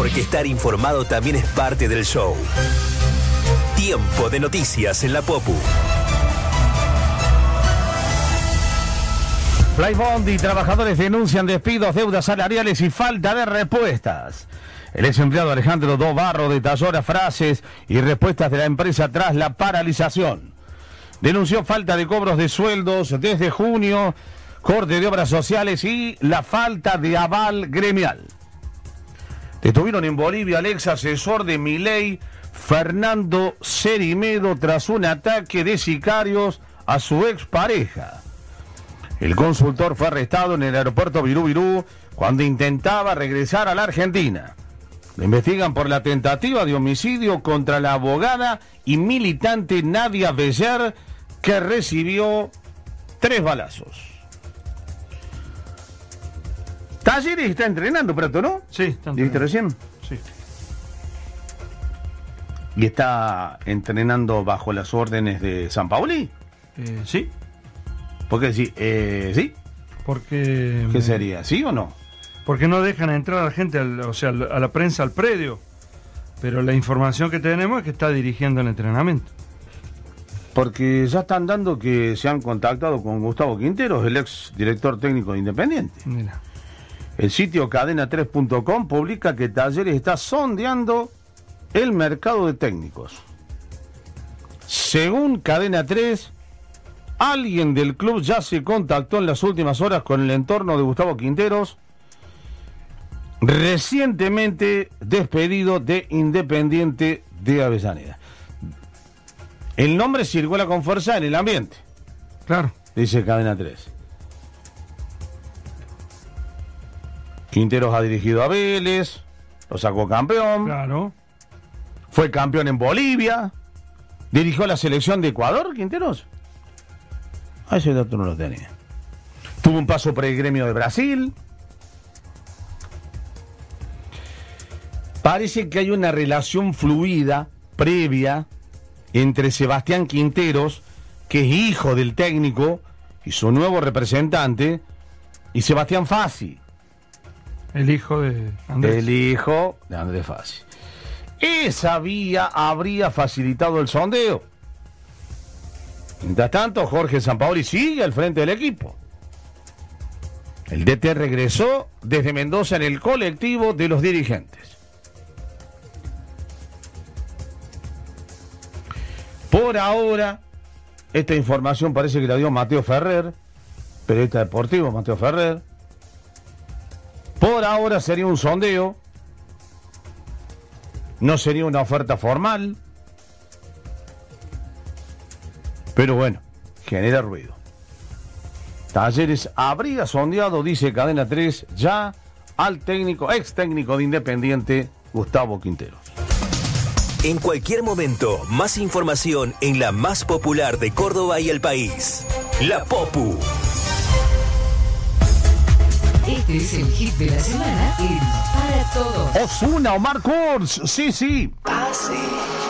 Porque estar informado también es parte del show. Tiempo de noticias en la Popu. Flybond y trabajadores denuncian despidos, deudas salariales y falta de respuestas. El ex empleado Alejandro Dobarro detalló las frases y respuestas de la empresa tras la paralización. Denunció falta de cobros de sueldos desde junio, corte de obras sociales y la falta de aval gremial. Detuvieron en Bolivia al ex asesor de Milei, Fernando Cerimedo, tras un ataque de sicarios a su expareja. El consultor fue arrestado en el aeropuerto Virú Virú cuando intentaba regresar a la Argentina. Lo investigan por la tentativa de homicidio contra la abogada y militante Nadia Beller, que recibió 3 balazos. Talleres está entrenando, Prato, ¿no? Sí, está entrenando. ¿Dijiste recién? Sí. ¿Y está entrenando bajo las órdenes de Sampaoli? Sí. ¿Por qué sí? ¿Sí? Porque... ¿Qué sería? ¿Sí o no? Porque no dejan entrar a la gente, a la prensa, al predio. Pero la información que tenemos es que está dirigiendo el entrenamiento. Porque ya están dando que se han contactado con Gustavo Quinteros, el ex director técnico de Independiente. Mira. El sitio cadena3.com publica que Talleres está sondeando el mercado de técnicos. Según Cadena 3, alguien del club ya se contactó en las últimas horas con el entorno de Gustavo Quinteros, recientemente despedido de Independiente de Avellaneda. El nombre circula con fuerza en el ambiente. Claro. Dice Cadena 3. Quinteros ha dirigido a Vélez, lo sacó campeón. Claro. Fue campeón en Bolivia. Dirigió la selección de Ecuador, Quinteros. A ese dato no lo tenía. Tuvo un paso por el gremio de Brasil. Parece que hay una relación fluida, previa, entre Sebastián Quinteros, que es hijo del técnico, y su nuevo representante, y Sebastián Fassi. El hijo de Andrés. El hijo de Andrés Fassi. Esa vía habría facilitado el sondeo. Mientras tanto, Jorge Sampaoli sigue al frente del equipo. El DT regresó desde Mendoza en el colectivo de los dirigentes. Por ahora, esta información parece que la dio Mateo Ferrer, periodista deportivo Mateo Ferrer. Por ahora sería un sondeo, no sería una oferta formal, pero bueno, genera ruido. Talleres habría sondeado, dice Cadena 3, ya al técnico, ex técnico de Independiente, Gustavo Quinteros. En cualquier momento, más información en la más popular de Córdoba y el país. La Popu. Este es el hit de la semana en Para Todos. Ozuna, Omar Kurz, sí. Así.